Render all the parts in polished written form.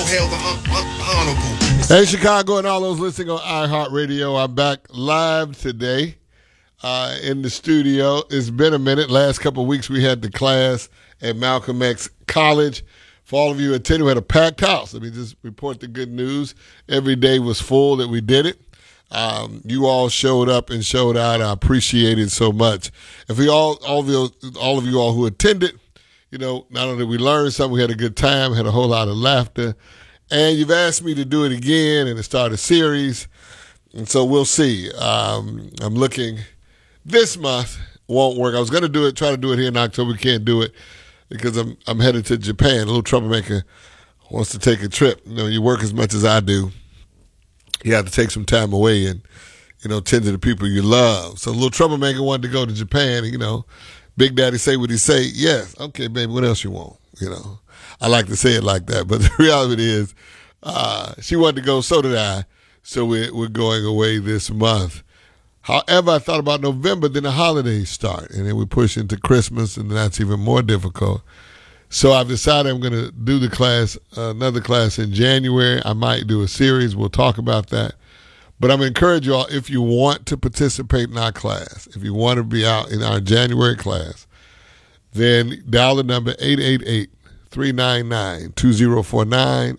hail the honorable. Hey, Chicago and all those listening on iHeartRadio. I'm back live today in the studio. It's been a minute. Last couple of weeks we had the class at Malcolm X College. For all of you attending, we had a packed house. Let me just report the good news. Every day was full that we did it. You all showed up and showed out. I appreciate it so much. And for all of you all who attended, you know, not only did we learn something, we had a good time, had a whole lot of laughter. And you've asked me to do it again and to start a series. And so we'll see. I'm looking, this month won't work. I was going to try to do it here in October. We can't do it because I'm headed to Japan. A little troublemaker wants to take a trip. You know, you work as much as I do. You have to take some time away and, you know, tend to the people you love. So a little troublemaker wanted to go to Japan. And, you know, Big Daddy say what he say. Yes. Okay, baby, what else you want? You know, I like to say it like that. But the reality is she wanted to go, so did I. So we're going away this month. However, I thought about November, then the holidays start. And then we push into Christmas, and that's even more difficult. So I've decided I'm going to do the class, another class in January. I might do a series. We'll talk about that. But I'm going to encourage you all, if you want to participate in our class, if you want to be out in our January class, then dial the number 888-399-2049,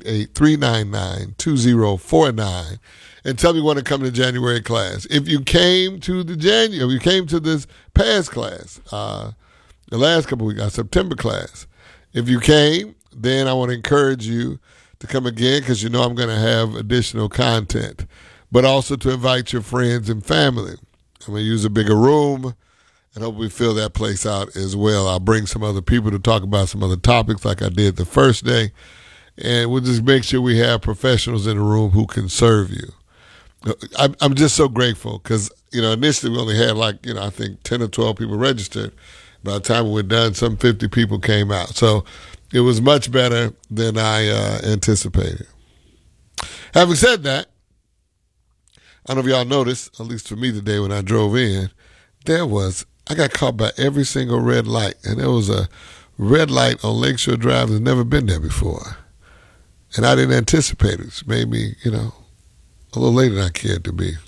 888-399-2049, and tell me you want to come to the January class. If you came to this past class, the last couple of weeks, our September class, if you came, then I want to encourage you to come again because you know I'm going to have additional content, but also to invite your friends and family. I'm going to use a bigger room and hope we fill that place out as well. I'll bring some other people to talk about some other topics like I did the first day, and we'll just make sure we have professionals in the room who can serve you. I'm just so grateful because, you know, initially we only had I think 10 or 12 people registered. By the time we were done, some 50 people came out. So it was much better than I anticipated. Having said that, I don't know if y'all noticed, at least for me today when I drove in, I got caught by every single red light. And there was a red light on Lakeshore Drive that's never been there before. And I didn't anticipate it. It made me, a little later than I cared to be.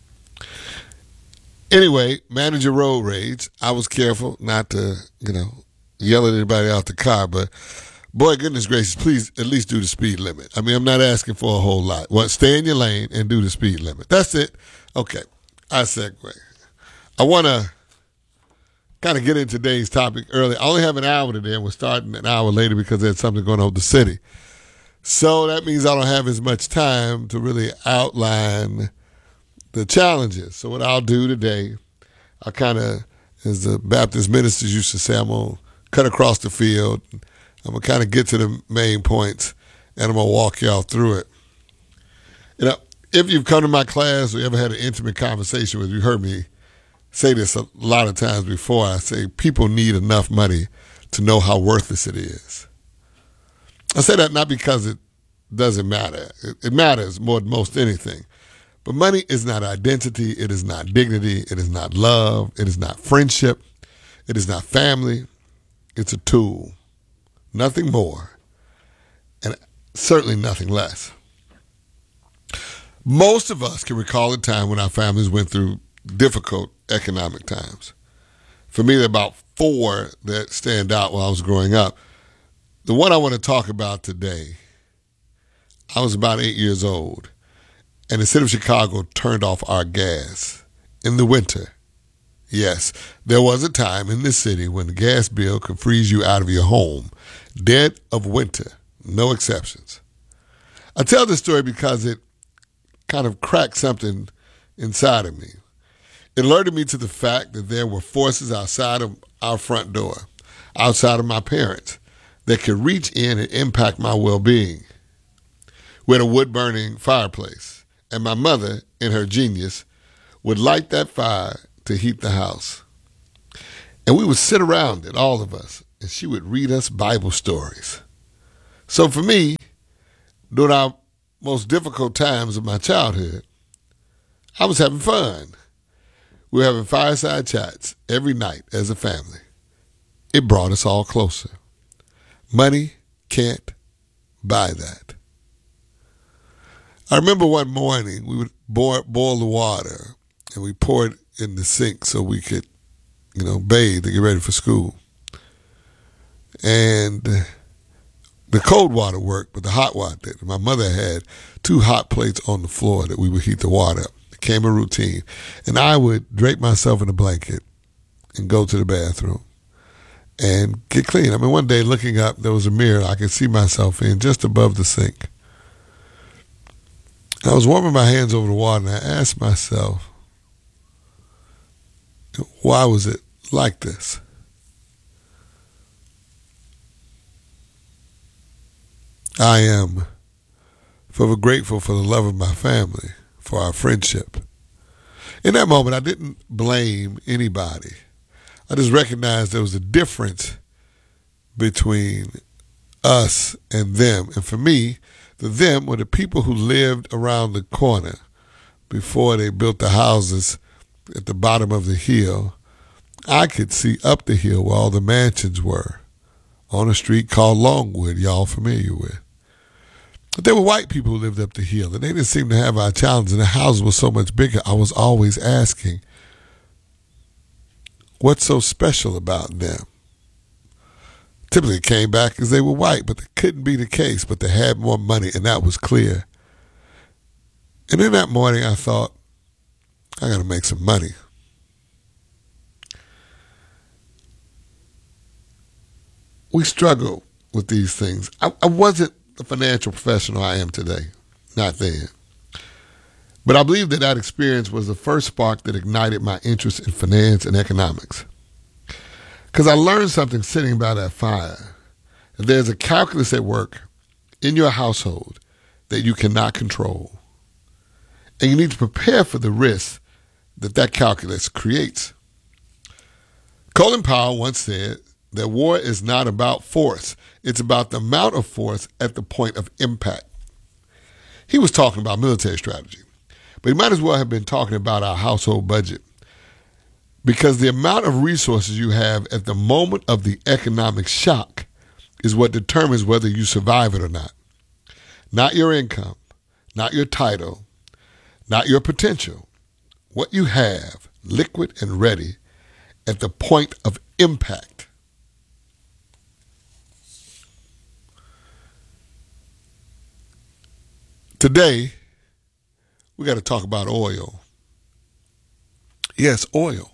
Anyway, manage your road rage. I was careful not to, yell at anybody out the car, but boy, goodness gracious, please at least do the speed limit. I mean, I'm not asking for a whole lot. Stay in your lane and do the speed limit. That's it. Okay, I segue. I want to kind of get into today's topic early. I only have an hour today, and we're starting an hour later because there's something going on with the city. So that means I don't have as much time to really outline the challenges. So what I'll do today, I kind of, as the Baptist ministers used to say, I'm going to cut across the field. I'm going to kind of get to the main points, and I'm going to walk y'all through it. If you've come to my class or ever had an intimate conversation with me, you heard me say this a lot of times before. I say people need enough money to know how worthless it is. I say that not because it doesn't matter. It matters more than most anything. But money is not identity, it is not dignity, it is not love, it is not friendship, it is not family. It's a tool. Nothing more, and certainly nothing less. Most of us can recall a time when our families went through difficult economic times. For me, there are about 4 that stand out while I was growing up. The one I want to talk about today, I was about 8 years old. And the city of Chicago turned off our gas in the winter. Yes, there was a time in this city when the gas bill could freeze you out of your home, dead of winter, no exceptions. I tell this story because it kind of cracked something inside of me. It alerted me to the fact that there were forces outside of our front door, outside of my parents, that could reach in and impact my well-being. We had a wood-burning fireplace. And my mother, in her genius, would light that fire to heat the house. And we would sit around it, all of us, and she would read us Bible stories. So for me, during our most difficult times of my childhood, I was having fun. We were having fireside chats every night as a family. It brought us all closer. Money can't by that. I remember one morning we would boil the water and we pour it in the sink so we could, bathe and get ready for school. And the cold water worked, but the hot water didn't. My mother had 2 hot plates on the floor that we would heat the water up. It became a routine. And I would drape myself in a blanket and go to the bathroom and get clean. I mean, one day looking up, there was a mirror I could see myself in just above the sink. I was warming my hands over the water and I asked myself, why was it like this? I am forever grateful for the love of my family, for our friendship. In that moment, I didn't blame anybody. I just recognized there was a difference between us and them. And for me, the them were the people who lived around the corner before they built the houses at the bottom of the hill. I could see up the hill where all the mansions were on a street called Longwood, y'all familiar with. But there were white people who lived up the hill, and they didn't seem to have our challenges, and the houses were so much bigger. I was always asking, what's so special about them? Typically it came back as they were white, but that couldn't be the case, but they had more money, and that was clear. And in that morning, I thought, I got to make some money. We struggle with these things. I wasn't the financial professional I am today, not then. But I believe that experience was the first spark that ignited my interest in finance and economics. Because I learned something sitting by that fire. That there's a calculus at work in your household that you cannot control. And you need to prepare for the risk that calculus creates. Colin Powell once said that war is not about force. It's about the amount of force at the point of impact. He was talking about military strategy, but he might as well have been talking about our household budget, because the amount of resources you have at the moment of the economic shock is what determines whether you survive it or not. Not your income, not your title, not your potential. What you have, liquid and ready, at the point of impact. Today, we got to talk about oil. Yes, oil.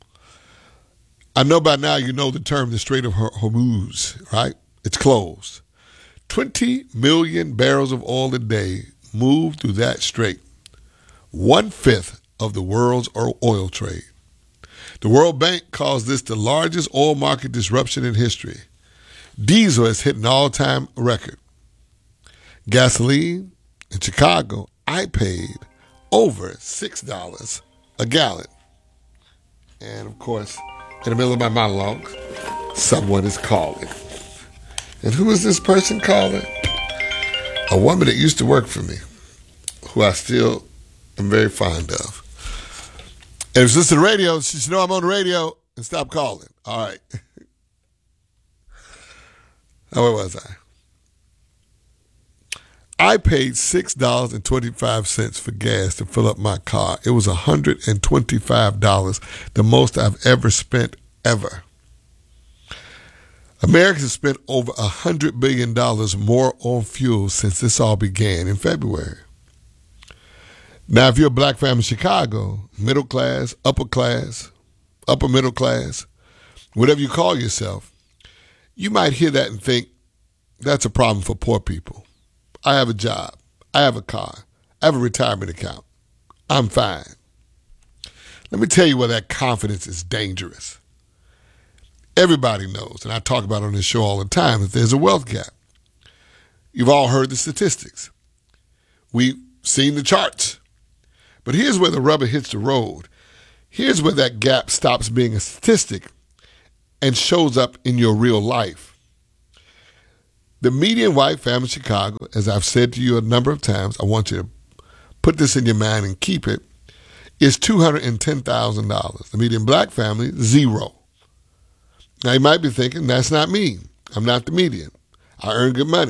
I know by now you know the term the Strait of Hormuz, right? It's closed. 20 million barrels of oil a day move through that strait. 1/5 of the world's oil trade. The World Bank calls this the largest oil market disruption in history. Diesel has hit an all-time record. Gasoline in Chicago, I paid over $6 a gallon. And of course, in the middle of my monologue, someone is calling. And who is this person calling? A woman that used to work for me, who I still am very fond of. And if she listens to the radio, she should know I'm on the radio and stop calling. All right. Now, where was I? I paid $6.25 for gas to fill up my car. It was $125, the most I've ever spent ever. Americans have spent over $100 billion more on fuel since this all began in February. Now, if you're a black family in Chicago, middle class, upper middle class, whatever you call yourself, you might hear that and think, that's a problem for poor people. I have a job. I have a car. I have a retirement account. I'm fine. Let me tell you where that confidence is dangerous. Everybody knows, and I talk about it on this show all the time, that there's a wealth gap. You've all heard the statistics. We've seen the charts. But here's where the rubber hits the road. Here's where that gap stops being a statistic and shows up in your real life. The median white family in Chicago, as I've said to you a number of times, I want you to put this in your mind and keep it, is $210,000. The median black family, $0. Now you might be thinking, that's not me. I'm not the median. I earn good money.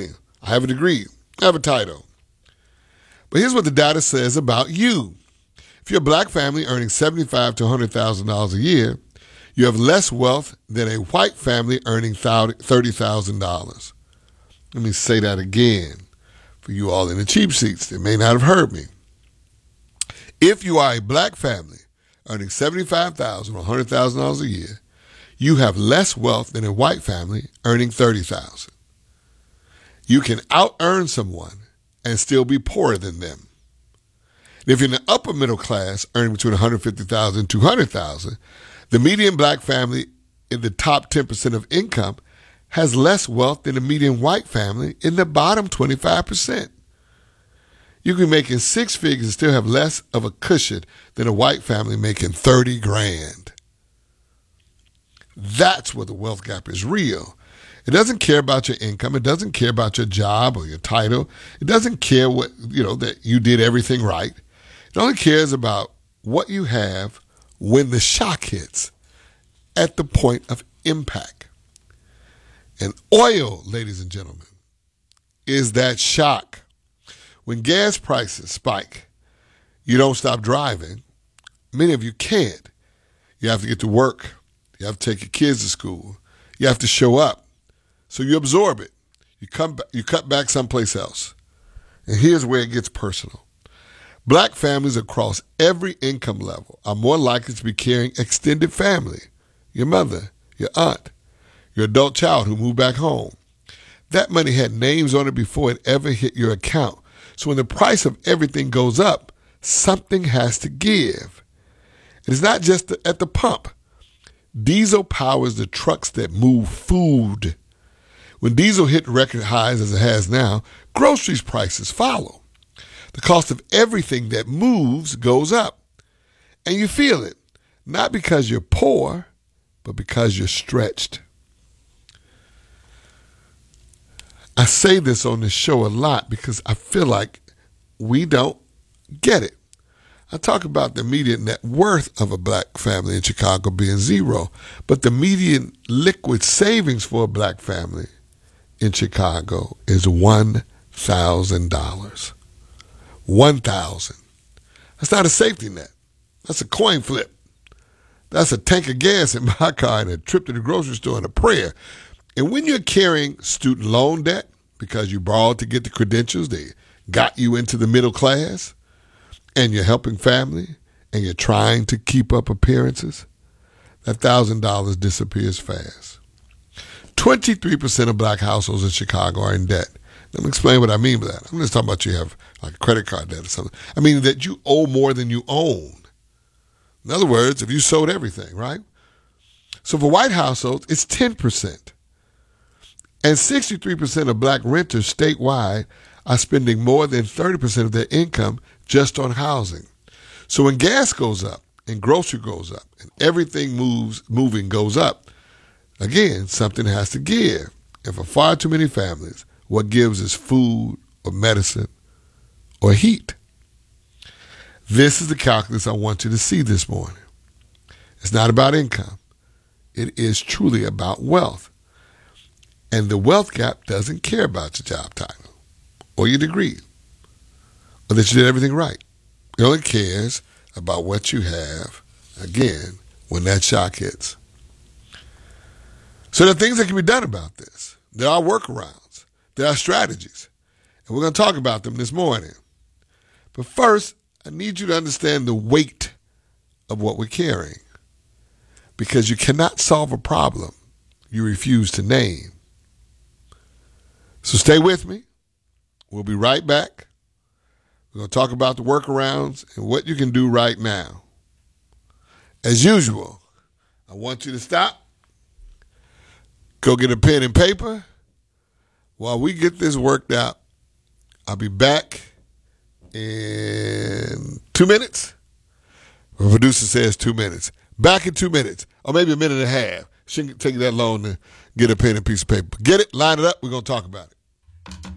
I have a degree. I have a title. But here's what the data says about you. If you're a black family earning $75,000 to $100,000 a year, you have less wealth than a white family earning $30,000. Let me say that again for you all in the cheap seats that may not have heard me. If you are a black family earning $75,000 or $100,000 a year, you have less wealth than a white family earning $30,000. You can out-earn someone and still be poorer than them. If you're in the upper middle class earning between $150,000 and $200,000, the median black family in the top 10% of income has less wealth than the median white family in the bottom 25%. You can be making six figures and still have less of a cushion than a white family making $30,000. That's where the wealth gap is real. It doesn't care about your income. It doesn't care about your job or your title. It doesn't care that you did everything right. It only cares about what you have when the shock hits at the point of impact. And oil, ladies and gentlemen, is that shock. When gas prices spike, you don't stop driving. Many of you can't. You have to get to work. You have to take your kids to school. You have to show up. So you absorb it. You cut back someplace else. And here's where it gets personal. Black families across every income level are more likely to be carrying extended family. Your mother, your aunt, your adult child who moved back home. That money had names on it before it ever hit your account. So when the price of everything goes up, something has to give. And it's not just at the pump. Diesel powers the trucks that move food. When diesel hit record highs as it has now, groceries prices follow. The cost of everything that moves goes up. And you feel it, not because you're poor, but because you're stretched. I say this on this show a lot because I feel like we don't get it. I talk about the median net worth of a black family in Chicago being zero, but the median liquid savings for a black family in Chicago is $1,000. $1,000. That's not a safety net. That's a coin flip. That's a tank of gas in my car and a trip to the grocery store and a prayer. And when you're carrying student loan debt because you borrowed to get the credentials that got you into the middle class, and you're helping family, and you're trying to keep up appearances, that $1,000 disappears fast. 23% of black households in Chicago are in debt. Let me explain what I mean by that. I'm just talking about you have like a credit card debt or something. I mean that you owe more than you own. In other words, if you sold everything, right? So for white households, it's 10%. And 63% of black renters statewide are spending more than 30% of their income just on housing. So when gas goes up and grocery goes up and everything moving goes up, again, something has to give. And for far too many families, what gives is food or medicine or heat. This is the calculus I want you to see this morning. It's not about income. It is truly about wealth. And the wealth gap doesn't care about your job title or your degree or that you did everything right. It only cares about what you have, again, when that shock hits. So there are things that can be done about this. There are workarounds. There are strategies. And we're going to talk about them this morning. But first, I need you to understand the weight of what we're carrying. Because you cannot solve a problem you refuse to name. So stay with me. We'll be right back. We're going to talk about the workarounds and what you can do right now. As usual, I want you to stop, go get a pen and paper. While we get this worked out, I'll be back in 2 minutes. The producer says 2 minutes. Back in 2 minutes, or maybe a minute and a half. Shouldn't take you that long to get a pen and piece of paper. Get it, line it up, we're going to talk about it.